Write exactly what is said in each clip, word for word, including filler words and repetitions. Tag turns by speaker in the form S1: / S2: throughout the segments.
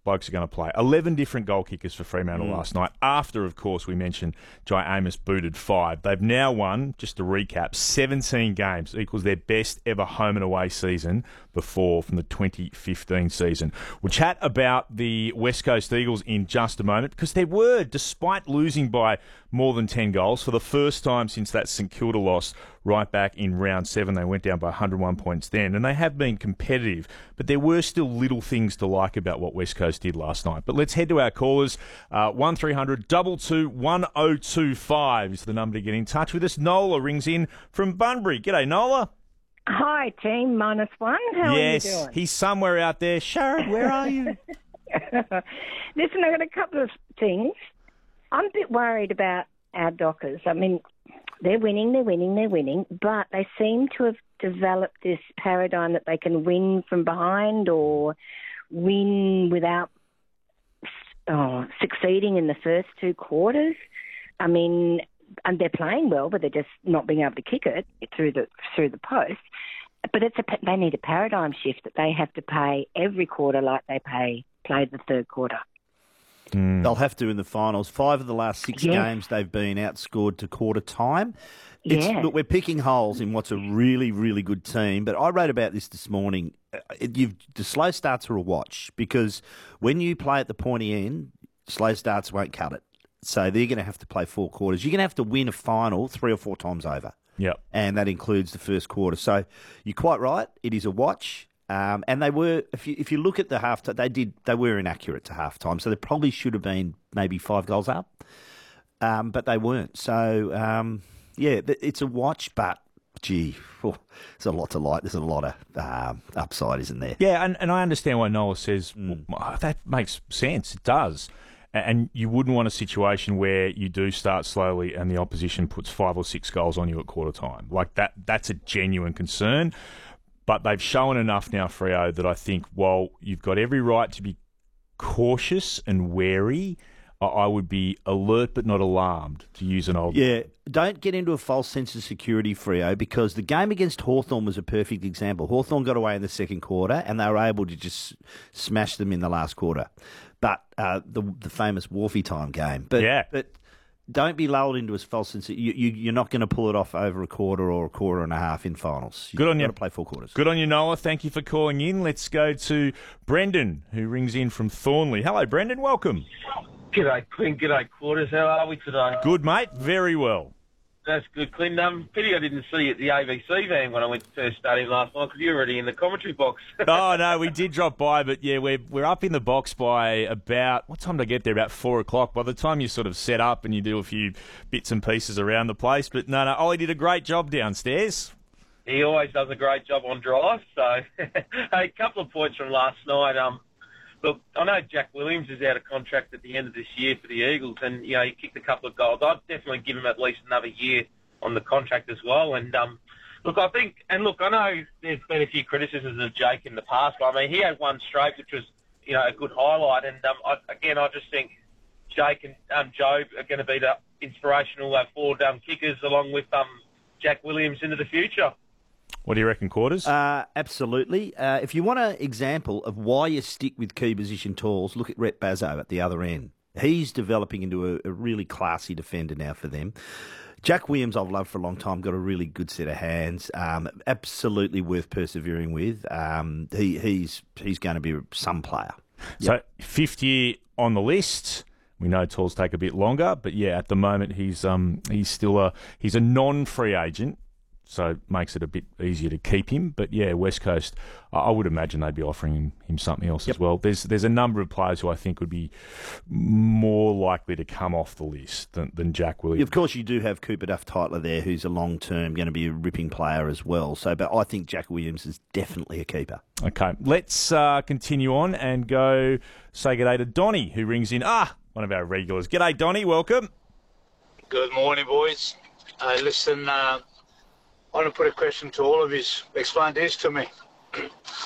S1: blokes are going to play. eleven different goal kickers for Fremantle
S2: Mm.
S1: last night. After, of course, we mentioned Jai Amos booted five. They've now won, just to recap, seventeen games, equals their best ever home and away season before from the twenty fifteen season. We'll chat about the West Coast Eagles in just a moment, because they were, despite losing by more than ten goals, for the first time since that St Kilda loss right back in round seven. They went down by one hundred one points then, and they have been competitive, but there were still little things to like about what West Coast did last night. But let's head to our callers. Uh, one three hundred two two one oh two five is the number to get in touch with us. Nola rings in from Bunbury. G'day, Nola.
S3: Hi, team minus one. How
S1: yes,
S3: are you doing?
S1: He's somewhere out there. Sharon, where are you?
S3: Listen, I've got a couple of things. I'm a bit worried about our Dockers. I mean, they're winning, they're winning, they're winning, but they seem to have developed this paradigm that they can win from behind or win without oh, succeeding in the first two quarters. I mean, and they're playing well, but they're just not being able to kick it through the through the post. But it's a, they need a paradigm shift that they have to pay every quarter like they pay played the third quarter.
S2: Mm. They'll have to in the finals. Five of the last six
S3: yes.
S2: games they've been outscored to quarter time. It's,
S3: yeah.
S2: Look, we're picking holes in what's a really, really good team. But I wrote about this this morning. It, you've, the slow starts are a watch, because when you play at the pointy end, slow starts won't cut it. So they're going to have to play four quarters. You're going to have to win a final three or four times over.
S1: Yep.
S2: And that includes the first quarter. So you're quite right. It is a watch. Um, and they were, if you if you look at the half, they did they were inaccurate to half time, so they probably should have been maybe five goals up, um, but they weren't. So um, yeah, it's a watch, but gee, oh, there's a lot to like. There's a lot of um, upside, isn't there?
S1: Yeah, and, and I understand why Noah says mm. well, that makes sense. It does. And you wouldn't want a situation where you do start slowly and the opposition puts five or six goals on you at quarter time. Like that, that's a genuine concern. But they've shown enough now, Freo, that I think while you've got every right to be cautious and wary, I would be alert but not alarmed, to use an old...
S2: Yeah, don't get into a false sense of security, Freo, because the game against Hawthorn was a perfect example. Hawthorn got away in the second quarter and they were able to just smash them in the last quarter. But uh, the the famous Wharfie time game. But,
S1: yeah.
S2: But don't be lulled into a false sense. You, you, you're not going to pull it off over a quarter or a quarter and a half in finals. You've
S1: Good on you.
S2: got to play four quarters.
S1: Good on you, Noah. Thank you for calling in. Let's go to Brendan, who rings in from Thornley. Hello, Brendan. Welcome.
S4: G'day, Clint. G'day, Quarters. How are we today?
S1: Good, mate. Very well.
S4: That's good, Clint. Um, pity I didn't see you at the A B C van when I went to first stadium last night, because you were already in the commentary box.
S1: Oh, no, we did drop by, but yeah, we're we're up in the box by about, what time did I get there? About four o'clock. By the time you sort of set up and you do a few bits and pieces around the place. But no, no, Ollie did a great job downstairs.
S4: He always does a great job on drive. So, hey, a couple of points from last night. Um, Look, I know Jack Williams is out of contract at the end of this year for the Eagles, and, you know, he kicked a couple of goals. I'd definitely give him at least another year on the contract as well. And, um, look, I think, and look, I know there's been a few criticisms of Jake in the past, but, I mean, he had one straight, which was, you know, a good highlight. And, um, I, again, I just think Jake and um, Joe are going to be the inspirational uh, forward um, kickers along with um, Jack Williams into the future.
S1: What do you reckon, Quarters?
S2: Uh, absolutely. Uh, if you want an example of why you stick with key position talls, look at Rhett Bazzo at the other end. He's developing into a, a really classy defender now for them. Jack Williams, I've loved for a long time, got a really good set of hands. Um, absolutely worth persevering with. Um, he, he's he's going to be some player.
S1: So,
S2: Yep.
S1: fifth year on the list. We know talls take a bit longer, but yeah, at the moment he's um he's still a he's a non-free agent. So it makes it a bit easier to keep him. But yeah, West Coast, I would imagine they'd be offering him, him something else
S2: Yep.
S1: as well. There's there's a number of players who I think would be more likely to come off the list than, than Jack Williams.
S2: Of course, you do have Cooper Duff-Tytler there, who's a long-term going to be a ripping player as well. So, but I think Jack Williams is definitely a keeper.
S1: Okay, let's uh, continue on and go say g'day to Donnie, who rings in. Ah, one of our regulars. G'day, Donnie. Welcome.
S5: Good morning, boys. Uh, listen, uh, I want to put a question to all of you. Explain this to me. uh,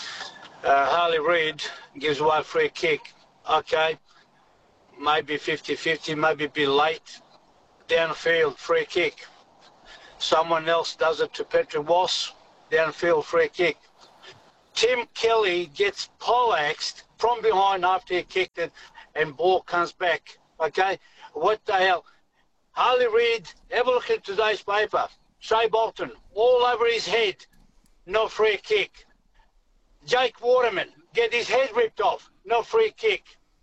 S5: Harley Reid gives away a free kick. Okay, maybe fifty-fifty, maybe a bit late. Downfield, free kick. Someone else does it to Patrick Ross. Downfield, free kick. Tim Kelly gets poleaxed from behind after he kicked it and ball comes back. Okay? What the hell? Harley Reid, have a look at today's paper. Shea Bolton, all over his head, no free kick. Jake Waterman, get his head ripped off, no free kick.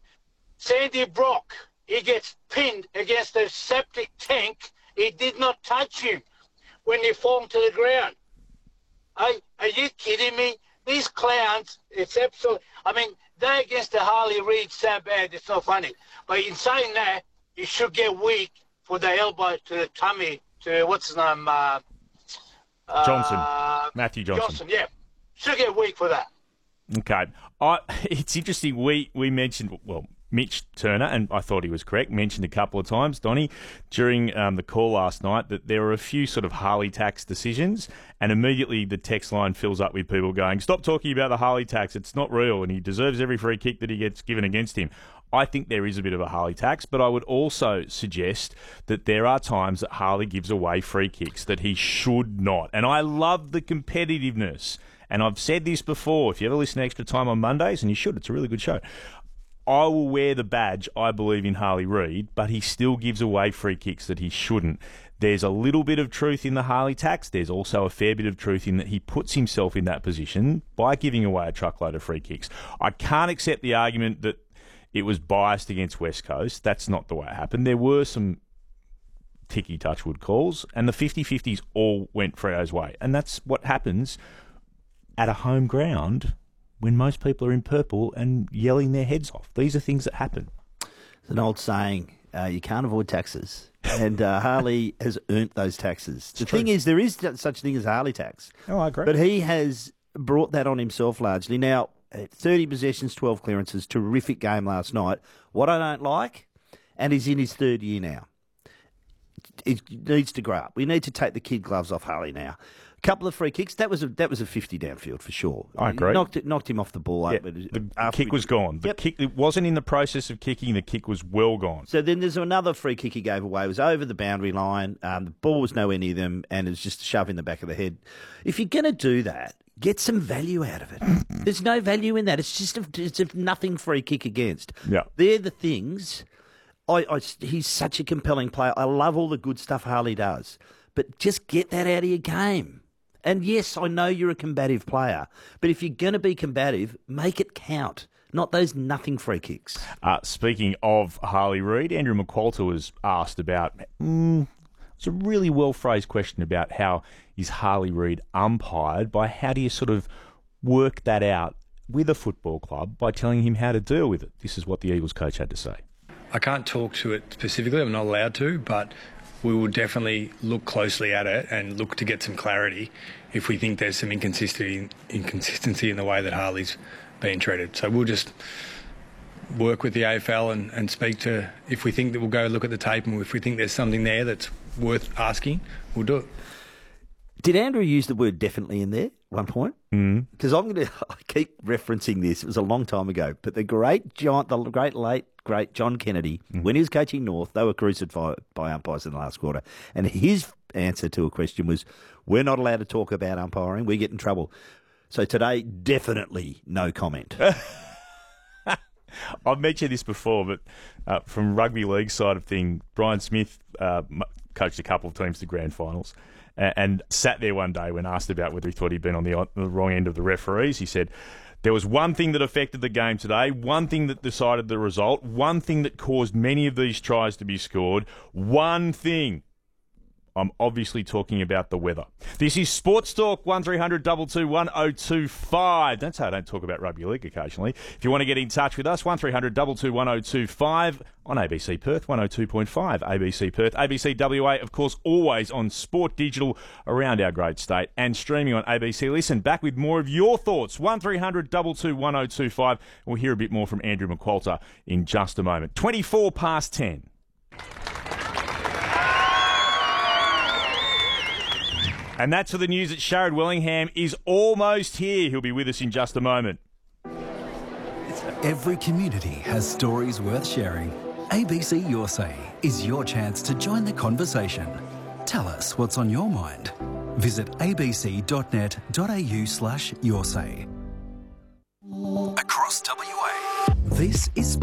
S5: Sandy Brock, he gets pinned against a septic tank. He did not touch him when he fell to the ground. Are, are you kidding me? These clowns, it's absolutely... I mean, they're against the Harley Reid so bad, it's not funny. But in saying that, you should get weak for the elbow to the tummy to, what's his name? Uh,
S1: Johnson.
S5: Uh,
S1: Matthew Johnson.
S5: Johnson, yeah. Should get weak for that.
S1: Okay. I, it's interesting. We, we mentioned, well, Mitch Turner, and I thought he was correct, mentioned a couple of times, Donnie, during um, the call last night that there were a few sort of Harley tax decisions, and immediately the text line fills up with people going, stop talking about the Harley tax, it's not real, and he deserves every free kick that he gets given against him. I think there is a bit of a Harley tax, but I would also suggest that there are times that Harley gives away free kicks that he should not. And I love the competitiveness. And I've said this before, if you ever listen to Extra Time on Mondays, and you should, it's a really good show, I will wear the badge, I believe, in Harley Reid, but he still gives away free kicks that he shouldn't. There's a little bit of truth in the Harley tax. There's also a fair bit of truth in that he puts himself in that position by giving away a truckload of free kicks. I can't accept the argument that it was biased against West Coast. That's not the way it happened. There were some ticky touchwood calls, and the fifty-fifties all went Fredo's way. And that's what happens at a home ground when most people are in purple and yelling their heads off. These are things that happen.
S2: It's an old saying, uh, you can't avoid taxes. And uh, Harley has earned those taxes. The
S1: true.
S2: thing is, there is such a thing as Harley tax.
S1: Oh, I agree.
S2: But he has brought that on himself largely. Now, thirty possessions, twelve clearances, terrific game last night. What I don't like, and he's in his third year now, it needs to grow up. We need to take the kid gloves off Harley now. A couple of free kicks. That was a that was a fifty downfield for sure.
S1: I agree.
S2: Knocked it, knocked him off the ball.
S1: Yeah,
S2: Over,
S1: the
S2: after
S1: kick
S2: we,
S1: was gone. The
S2: Yep.
S1: kick it wasn't in the process of kicking. The kick was well gone.
S2: So then there's another free kick he gave away. It was over the boundary line. Um, the ball was nowhere near them, and it was just a shove in the back of the head. If you're going to do that, get some value out of it. There's no value in that. It's just a, it's a nothing free kick against.
S1: Yeah.
S2: They're the things. I, I, he's such a compelling player. I love all the good stuff Harley does, but just get that out of your game. And yes, I know you're a combative player, but if you're going to be combative, make it count, not those nothing free kicks.
S1: Uh, speaking of Harley Reid, Andrew McQualter was asked about, mm, it's a really well-phrased question about how is Harley Reid umpired, by how do you sort of work that out with a football club by telling him how to deal with it. This is what the Eagles coach had to say.
S6: I can't talk to it specifically, I'm not allowed to, but we will definitely look closely at it and look to get some clarity if we think there's some inconsistency, inconsistency in the way that Harley's being treated. So we'll just work with the A F L and, and speak to, if we think that we'll go look at the tape, and if we think there's something there that's worth asking, we'll do it.
S2: Did Andrew use the word definitely in there at one point? Because mm. I'm going to I keep referencing this. It was a long time ago, but the great John, the great late great John Kennedy, mm. when he was coaching North, they were crucified by umpires in the last quarter, and his answer to a question was, "We're not allowed to talk about umpiring. We get in trouble." So today, definitely no comment.
S1: I've mentioned this before, but uh, from rugby league side of thing, Brian Smith uh, coached a couple of teams to grand finals. And sat there one day when asked about whether he thought he'd been on the, the wrong end of the referees. He said, there was one thing that affected the game today, one thing that decided the result, one thing that caused many of these tries to be scored, one thing. I'm obviously talking about the weather. This is Sports Talk, one three hundred two two one oh two five. Don't say I don't talk about rugby league occasionally. If you want to get in touch with us, one three hundred two two one oh two five on A B C Perth, one oh two point five A B C Perth. A B C W A, of course, always on Sport Digital around our great state and streaming on A B C Listen. Back with more of your thoughts, one three hundred two two one oh two five. We'll hear a bit more from Andrew McQualter in just a moment. twenty-four past ten. And that's for the news that Sharrod Wellingham is almost here. He'll be with us in just a moment.
S7: Every community has stories worth sharing. A B C Your Say is your chance to join the conversation. Tell us what's on your mind. Visit abc.net.au slash your say. This is